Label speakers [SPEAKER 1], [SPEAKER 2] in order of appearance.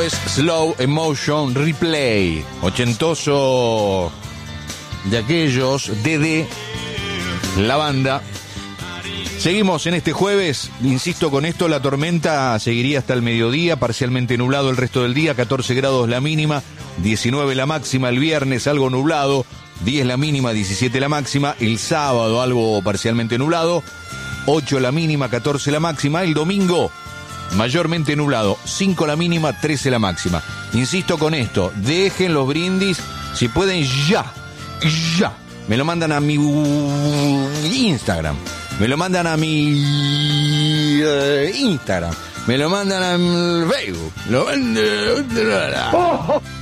[SPEAKER 1] Es Slow Emotion Replay, ochentoso de aquellos, DD, la banda. Seguimos en este jueves, insisto con esto, la tormenta seguiría hasta el mediodía, parcialmente nublado el resto del día, 14 grados la mínima, 19 la máxima, el viernes algo nublado, 10 la mínima, 17 la máxima, el sábado algo parcialmente nublado, 8 la mínima, 14 la máxima, el domingo mayormente nublado, 5 la mínima, 13 la máxima. Insisto con esto, dejen los brindis, si pueden ya, me lo mandan a mi Instagram. Me lo mandan a mi Instagram. Me lo mandan a mi Facebook.